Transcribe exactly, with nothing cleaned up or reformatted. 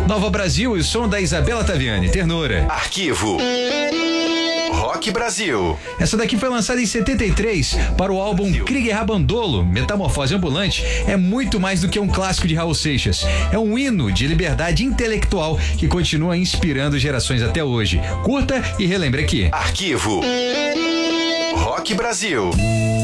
Nova Brasil e o som da Isabela Taviani, Ternura. Arquivo Rock Brasil. Essa daqui foi lançada em setenta e três para o álbum Krieger Rabandolo, Metamorfose Ambulante. É muito mais do que um clássico de Raul Seixas. É um hino de liberdade intelectual que continua inspirando gerações até hoje. Curta e relembre aqui. Arquivo Rock Brasil.